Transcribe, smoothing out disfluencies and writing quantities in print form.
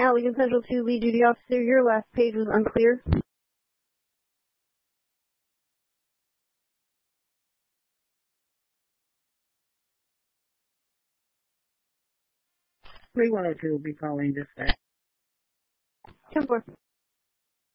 Allegan Central 2, lead duty officer, your last page was unclear. 3102 will be calling dispatch. 10-4.